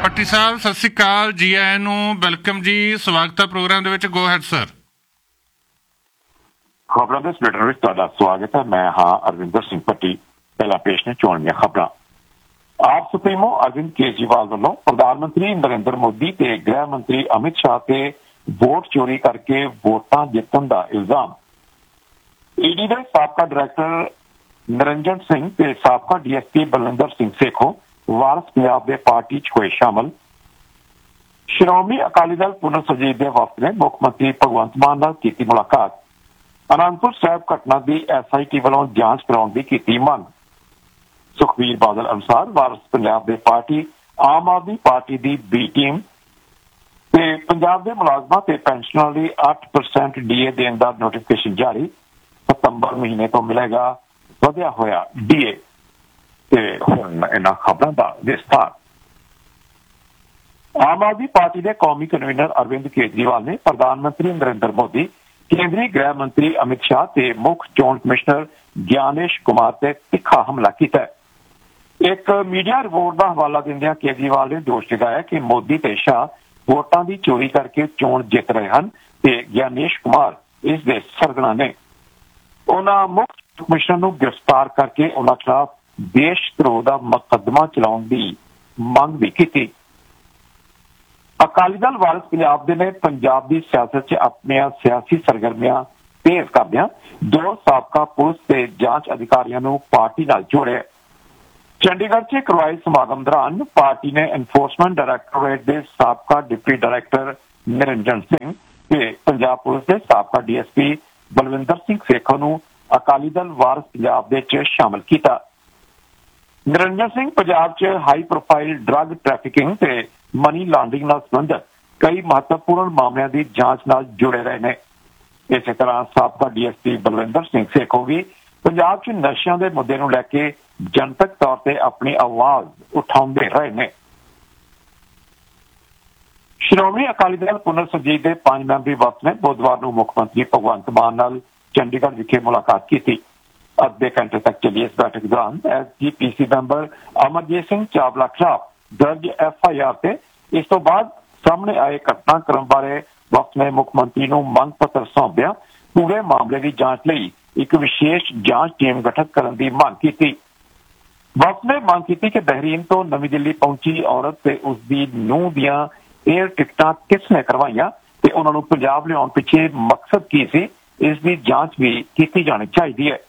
ਭੱਟੀ ਸਾਹਿਬ ਸਤਿ ਸ਼੍ਰੀ ਅਕਾਲ, ਜੀ ਆਇਆਂ ਨੂੰ, ਵੈਲਕਮ ਜੀ, ਸਵਾਗਤ ਹੈ ਪ੍ਰੋਗਰਾਮ ਦੇ ਵਿੱਚ। Go ahead sir. ਖਬਰਾਂ ਦੇ ਸਪੀਕਰ ਵਿੱਚ ਤੁਹਾਡਾ ਸਵਾਗਤ ਹੈ। ਮੈਂ ਹਾਂ ਅਰਵਿੰਦਰ ਸਿੰਘ ਭੱਟੀ। ਪਹਿਲਾਂ ਪੇਸ਼ ਨੇ ਚੋਣ ਦੀਆਂ ਖਬਰਾਂ। ਆਪ ਸੁਪਰੀਮੋ ਅਰਵਿੰਦ ਕੇਜਰੀਵਾਲ ਵੱਲੋਂ ਪ੍ਰਧਾਨ ਮੰਤਰੀ ਨਰਿੰਦਰ ਮੋਦੀ ਤੇ ਗ੍ਰਹਿ ਮੰਤਰੀ ਅਮਿਤ ਸ਼ਾਹ ਤੇ ਵੋਟ ਚੋਰੀ ਕਰਕੇ ਵੋਟਾਂ ਜਿੱਤਣ ਦਾ ਇਲਜ਼ਾਮ। ਈਡੀ ਦੇ ਸਾਬਕਾ ਡਾਇਰੈਕਟਰ ਨਿਰੰਜਨ ਸਿੰਘ ਤੇ ਸਾਬਕਾ ਡੀਐਸਪੀ ਬਲਵਿੰਦਰ ਸਿੰਘ ਸੇਖੋਂ ਵਾਰਸ ਪੰਜਾਬ ਦੇ ਪਾਰਟੀ 'ਚ ਹੋਏ ਸ਼ਾਮਲ। ਸ਼੍ਰੋਮਣੀ ਅਕਾਲੀ ਦਲ ਪੁਨਰ ਸੁਰਜੀਤ ਦੇ ਵਫਦ ਨੇ ਮੁੱਖ ਮੰਤਰੀ ਭਗਵੰਤ ਮਾਨ ਨਾਲ ਕੀਤੀ ਮੁਲਾਕਾਤ। ਅਨੰਦਪੁਰ ਸਾਹਿਬ ਘਟਨਾ ਦੀ SIT ਵੱਲੋਂ ਜਾਂਚ ਕਰਾਉਣ ਦੀ ਕੀਤੀ ਮੰਗ। ਸੁਖਬੀਰ ਬਾਦਲ ਅਨੁਸਾਰ ਵਾਰਸ ਪੰਜਾਬ ਦੇ ਪਾਰਟੀ ਆਮ ਆਦਮੀ ਪਾਰਟੀ ਦੀ B ਟੀਮ ਤੇ ਪੰਜਾਬ ਦੇ ਮੁਲਾਜ਼ਮਾਂ ਤੇ ਪੈਨਸ਼ਨਰਾਂ ਲਈ 8% DA ਦੇਣ ਦਾ ਨੋਟੀਫਿਕੇਸ਼ਨ ਜਾਰੀ। ਸਤੰਬਰ ਮਹੀਨੇ ਤੋਂ ਮਿਲੇਗਾ ਵਧਿਆ ਹੋਇਆ DA। ਤੇ ਹੁਣ ਇਹਨਾਂ ਖਬਰਾਂ ਦਾ ਵਿਸਥਾਰ। ਆਮ ਆਦਮੀ ਪਾਰਟੀ ਦੇ ਕੌਮੀ ਕਨਵੀਨਰ ਅਰਵਿੰਦ ਕੇਜਰੀਵਾਲ ਨੇ ਪ੍ਰਧਾਨ ਮੰਤਰੀ ਨਰਿੰਦਰ ਮੋਦੀ, ਕੇਂਦਰੀ ਗ੍ਰਹਿ ਮੰਤਰੀ ਅਮਿਤ ਸ਼ਾਹ ਤੇ ਮੁੱਖ ਚੋਣ ਕਮਿਸ਼ਨਰ ਗਿਆਨੇਸ਼ ਕੁਮਾਰ ਤੇ ਤਿੱਖਾ ਹਮਲਾ ਕੀਤਾ। ਇੱਕ ਮੀਡੀਆ ਰਿਪੋਰਟ ਦਾ ਹਵਾਲਾ ਦਿੰਦਿਆਂ ਕੇਜਰੀਵਾਲ ਨੇ ਦੋਸ਼ ਲਗਾਇਆ ਕਿ ਮੋਦੀ ਤੇ ਸ਼ਾਹ ਵੋਟਾਂ ਦੀ ਚੋਰੀ ਕਰਕੇ ਚੋਣ ਜਿੱਤ ਰਹੇ ਹਨ ਤੇ ਗਿਆਨੇਸ਼ ਕੁਮਾਰ ਇਸ ਦੇ ਸਰਗਨਾ ਨੇ। ਉਹਨਾਂ ਮੁੱਖ ਕਮਿਸ਼ਨਰ ਨੂੰ ਗ੍ਰਿਫਤਾਰ ਕਰਕੇ ਉਹਨਾਂ ਖਿਲਾਫ ਦੇਸ਼ ਧਰੋਹ ਦਾ ਮੁਕੱਦਮਾ ਚਲਾਉਣ ਦੀ ਮੰਗ ਵੀ ਕੀਤੀ। ਅਕਾਲੀ ਦਲ ਵਾਰਸ ਪੰਜਾਬ ਦੇ ਨੇ ਪੰਜਾਬ ਦੀ ਸਿਆਸਤ 'ਚ ਆਪਣੀਆਂ ਸਿਆਸੀ ਸਰਗਰਮੀਆਂ ਤੇਜ਼ ਕਰਦਿਆਂ 2 ਸਾਬਕਾ ਪੁਲਿਸ ਤੇ ਜਾਂਚ ਅਧਿਕਾਰੀਆਂ ਨੂੰ ਪਾਰਟੀ ਨਾਲ ਜੋੜਿਆ। ਚੰਡੀਗੜ੍ਹ 'ਚ ਕਰਵਾਏ ਸਮਾਗਮ ਦੌਰਾਨ ਪਾਰਟੀ ਨੇ ਐਨਫੋਰਸਮੈਂਟ ਡਾਇਰੈਕਟੋਰੇਟ ਦੇ ਸਾਬਕਾ ਡਿਪਟੀ ਡਾਇਰੈਕਟਰ ਨਿਰੰਜਨ ਸਿੰਘ ਤੇ ਪੰਜਾਬ ਪੁਲਿਸ ਦੇ ਸਾਬਕਾ DSP ਬਲਵਿੰਦਰ ਸਿੰਘ ਸੇਖੋਂ ਨੂੰ ਅਕਾਲੀ ਦਲ ਵਾਰਸ ਪੰਜਾਬ ਦੇ 'ਚ ਸ਼ਾਮਲ ਕੀਤਾ। ਨਿਰੰਜਨ ਸਿੰਘ ਪੰਜਾਬ 'ਚ ਹਾਈ ਪ੍ਰੋਫਾਈਲ ਡਰੱਗ ਟ੍ਰੈਫਿਕਿੰਗ ਤੇ ਮਨੀ ਲਾਂਡਰਿੰਗ ਨਾਲ ਸੰਬੰਧਿਤ ਕਈ ਮਹੱਤਵਪੂਰਨ ਮਾਮਲਿਆਂ ਦੀ ਜਾਂਚ ਨਾਲ ਜੁੜੇ ਰਹੇ ਨੇ। ਇਸੇ ਤਰ੍ਹਾਂ ਸਾਬਕਾ DSP ਬਲਵਿੰਦਰ ਸਿੰਘ ਸੇਖੋਂ ਵੀ ਪੰਜਾਬ 'ਚ ਨਸ਼ਿਆਂ ਦੇ ਮੁੱਦੇ ਨੂੰ ਲੈ ਕੇ ਜਨਤਕ ਤੌਰ ਤੇ ਆਪਣੀ ਆਵਾਜ਼ ਉਠਾਉਂਦੇ ਰਹੇ ਨੇ। ਸ਼੍ਰੋਮਣੀ ਅਕਾਲੀ ਦਲ ਪੁਨਰ ਸੁਰਜੀਤ ਦੇ 5 ਮੈਂਬਰੀ ਵਫਦ ਨੇ ਬੁੱਧਵਾਰ ਨੂੰ ਮੁੱਖ ਮੰਤਰੀ ਭਗਵੰਤ ਮਾਨ ਨਾਲ ਚੰਡੀਗੜ੍ਹ ਵਿਖੇ ਮੁਲਾਕਾਤ ਕੀਤੀ। ਅੱਧੇ ਘੰਟੇ ਤੱਕ ਚੱਲੀ ਇਸ ਬੈਠਕ ਦੌਰਾਨ SGPC ਮੈਂਬਰ ਅਮਰਜੀਤ ਸਿੰਘ ਚਾਵਲਾ ਖਿਲਾਫ ਦਰਜ FIR ਤੇ ਇਸ ਤੋਂ ਬਾਅਦ ਸਾਹਮਣੇ ਆਏ ਘਟਨਾਕ੍ਰਮ ਬਾਰੇ ਵਫਦ ਨੇ ਮੁੱਖ ਮੰਤਰੀ ਨੂੰ ਮੰਗ ਪੱਤਰ ਸੌਂਪਿਆ ਪੂਰੇ ਮਾਮਲੇ ਦੀ ਜਾਂਚ ਲਈ ਇੱਕ ਵਿਸ਼ੇਸ਼ ਜਾਂਚ ਟੀਮ ਗਠਿਤ ਕਰਨ ਦੀ ਮੰਗ ਕੀਤੀ। ਵਫਦ ਨੇ ਮੰਗ ਕੀਤੀ ਕਿ ਬਹਿਰੀਨ ਤੋਂ ਨਵੀਂ ਦਿੱਲੀ ਪਹੁੰਚੀ ਔਰਤ ਤੇ ਉਸ ਦੀ ਨੂੰਹ ਦੀਆਂ 에ਅਰ ਟਿਕਟਾਂ ਕਿਸ ਨੇ ਕਰਵਾਈਆਂ ਤੇ ਉਹਨਾਂ ਨੂੰ ਪੰਜਾਬ ਲਿਆਉਣ ਪਿੱਛੇ ਮਕਸਦ ਕੀ ਸੀ, ਇਸ ਦੀ ਜਾਂਚ ਵੀ ਕੀਤੀ ਜਾਣੀ ਚਾਹੀਦੀ ਹੈ।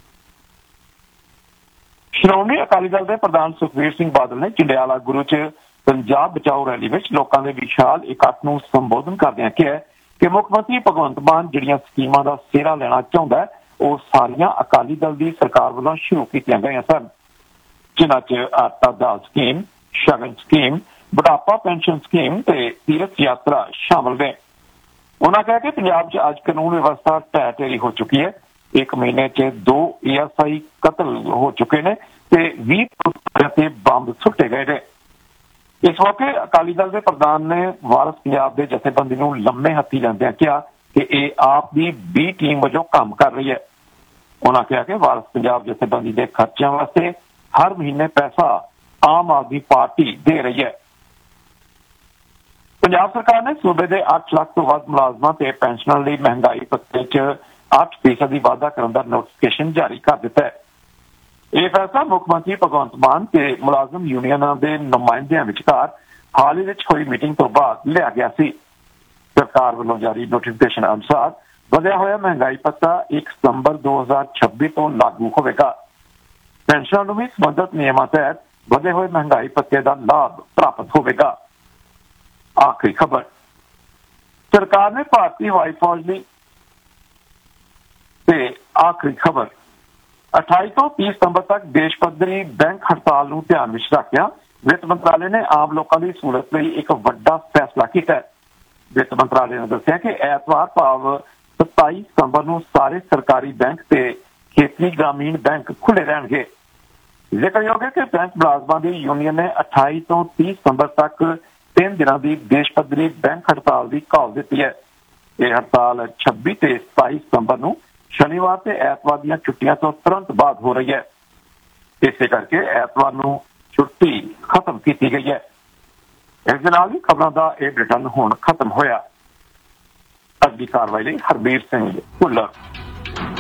ਸ਼੍ਰੋਮਣੀ ਅਕਾਲੀ ਦਲ ਦੇ ਪ੍ਰਧਾਨ ਸੁਖਬੀਰ ਸਿੰਘ ਬਾਦਲ ਨੇ ਚੰਡਿਆਲਾ ਗੁਰੂ 'ਚ ਪੰਜਾਬ ਬਚਾਓ ਰੈਲੀ ਵਿੱਚ ਲੋਕਾਂ ਦੇ ਵਿਸ਼ਾਲ ਇਕੱਠ ਨੂੰ ਸੰਬੋਧਨ ਕਰਦਿਆਂ ਕਿਹਾ ਕਿ ਮੁੱਖ ਮੰਤਰੀ ਭਗਵੰਤ ਮਾਨ ਜਿਹੜੀਆਂ ਸਕੀਮਾਂ ਦਾ ਸਿਹਰਾ ਲੈਣਾ ਚਾਹੁੰਦਾ ਉਹ ਸਾਰੀਆਂ ਅਕਾਲੀ ਦਲ ਦੀ ਸਰਕਾਰ ਵੱਲੋਂ ਸ਼ੁਰੂ ਕੀਤੀਆਂ ਗਈਆਂ ਸਨ, ਜਿਨ੍ਹਾਂ 'ਚ ਆਟਾ ਦਾਲ ਸਕੀਮ, ਸ਼ਗਨ ਸਕੀਮ, ਬੁਢਾਪਾ ਪੈਨਸ਼ਨ ਸਕੀਮ ਤੇ ਤੀਰਥ ਯਾਤਰਾ ਸ਼ਾਮਲ ਨੇ। ਉਹਨਾਂ ਕਿਹਾ ਕਿ ਪੰਜਾਬ 'ਚ ਅੱਜ ਕਾਨੂੰਨ ਵਿਵਸਥਾ ਢਹਿ ਢੇਰੀ ਹੋ ਚੁੱਕੀ ਹੈ। ਇੱਕ ਮਹੀਨੇ 'ਚ 2 ASI ਕਤਲ ਹੋ ਚੁੱਕੇ ਨੇ ਤੇ 20 ਤੇ ਬੰਬ ਸੁੱਟੇ ਗਏ ਨੇ। ਇਸ ਮੌਕੇ ਅਕਾਲੀ ਦਲ ਦੇ ਪ੍ਰਧਾਨ ਨੇ ਵਾਰਸ ਪੰਜਾਬ ਦੇ ਜਥੇਬੰਦੀ ਨੂੰ ਲੰਮੇ ਹੱਥੀ ਲੈਂਦਿਆਂ ਕਿਹਾ ਕਿ ਇਹ ਆਪ ਦੀ B ਟੀਮ ਵਜੋਂ ਕੰਮ ਕਰ ਰਹੀ ਹੈ। ਉਹਨਾਂ ਕਿਹਾ ਕਿ ਵਾਰਸ ਪੰਜਾਬ ਜਥੇਬੰਦੀ ਦੇ ਖਰਚਿਆਂ ਵਾਸਤੇ ਹਰ ਮਹੀਨੇ ਪੈਸਾ ਆਮ ਆਦਮੀ ਪਾਰਟੀ ਦੇ ਰਹੀ ਹੈ। ਪੰਜਾਬ ਸਰਕਾਰ ਨੇ ਸੂਬੇ ਦੇ 8 ਲੱਖ ਤੋਂ ਵੱਧ ਮੁਲਾਜ਼ਮਾਂ ਤੇ ਪੈਨਸ਼ਨਰਾਂ ਲਈ ਮਹਿੰਗਾਈ ਭੱਤੇ 'ਚ 8% ਦੀ ਵਾਧਾ ਕਰਨ ਦਾ ਨੋਟੀਫਿਕੇਸ਼ਨ ਜਾਰੀ ਕਰ ਦਿੱਤਾ ਹੈ। ਇਹ ਫੈਸਲਾ ਮੁੱਖ ਮੰਤਰੀ ਭਗਵੰਤ ਮਾਨ ਤੇ ਮੁਲਾਜ਼ਮ ਯੂਨੀਅਨਾਂ ਦੇ ਨੁਮਾਇੰਦਿਆਂ ਵਿਚਕਾਰ ਹਾਲ ਹੀ ਵਿੱਚ ਹੋਈ ਮੀਟਿੰਗ ਤੋਂ ਬਾਅਦ ਲਿਆ ਗਿਆ ਸੀ। ਸਰਕਾਰ ਵੱਲੋਂ ਜਾਰੀ ਨੋਟੀਫਿਕੇਸ਼ਨ ਅਨੁਸਾਰ ਵਧਿਆ ਹੋਇਆ ਮਹਿੰਗਾਈ ਭੱਤਾ 1 ਸਤੰਬਰ 2026 ਤੋਂ ਲਾਗੂ ਹੋਵੇਗਾ। ਪੈਨਸ਼ਨਰਾਂ ਨੂੰ ਵੀ ਸੰਬੰਧਿਤ ਨਿਯਮਾਂ ਤਹਿਤ ਵਧੇ ਹੋਏ ਮਹਿੰਗਾਈ ਭੱਤੇ ਦਾ ਲਾਭ ਪ੍ਰਾਪਤ ਹੋਵੇਗਾ। ਆਖਰੀ ਖਬਰ, ਸਰਕਾਰ ਨੇ ਭਾਰਤੀ ਹਵਾਈ ਫੌਜ ਲਈ ਤੇ ਆਖਰੀ ਖਬਰ 28 ਤੋਂ 30 ਸਤੰਬਰ ਤੱਕ ਦੇਸ਼ ਪੱਧਰੀ ਬੈਂਕ ਹੜਤਾਲ ਨੂੰ ਧਿਆਨ ਵਿੱਚ ਰੱਖਦਿਆਂ ਵਿੱਤ ਮੰਤਰਾਲੇ ਨੇ ਆਮ ਲੋਕਾਂ ਦੀ ਸਹੂਲਤ ਲਈ ਇੱਕ ਵੱਡਾ ਫੈਸਲਾ ਕੀਤਾ ਹੈ। ਵਿੱਤ ਮੰਤਰਾਲੇ ਨੇ ਦੱਸਿਆ ਕਿ ਐਤਵਾਰ ਭਾਵ 27 ਸਤੰਬਰ ਨੂੰ ਸਾਰੇ ਸਰਕਾਰੀ ਬੈਂਕ ਤੇ ਖੇਤਰੀ ਗ੍ਰਾਮੀਣ ਬੈਂਕ ਖੁੱਲ੍ਹੇ ਰਹਿਣਗੇ। ਜ਼ਿਕਰਯੋਗ ਹੈ ਕਿ ਬੈਂਕ ਮੁਲਾਜ਼ਮਾਂ ਦੀ ਯੂਨੀਅਨ ਨੇ 28 ਤੋਂ 30 ਸਤੰਬਰ ਤੱਕ 3 ਦਿਨਾਂ ਦੀ ਦੇਸ਼ ਪੱਧਰੀ ਬੈਂਕ ਹੜਤਾਲ ਦੀ ਕਾਲ ਦਿੱਤੀ ਹੈ। ਇਹ ਹੜਤਾਲ 26 ਤੇ 27 ਸਤੰਬਰ ਨੂੰ ਸ਼ਨੀਵਾਰ ਤੇ ਐਤਵਾਰ ਦੀਆਂ ਛੁੱਟੀਆਂ ਤੋਂ ਤੁਰੰਤ ਬਾਅਦ ਹੋ ਰਹੀ ਹੈ। ਇਸੇ ਕਰਕੇ ਐਤਵਾਰ ਨੂੰ ਛੁੱਟੀ ਖਤਮ ਕੀਤੀ ਗਈ ਹੈ। ਇਸ ਦੇ ਨਾਲ ਹੀ ਖਬਰਾਂ ਦਾ ਇਹ ਬੁਲੇਟਿਨ ਹੁਣ ਖਤਮ ਹੋਇਆ। ਅਗਲੀ ਕਾਰਵਾਈ ਲਈ ਹਰਬੀਰ ਸਿੰਘ ਭੁੱਲਰ।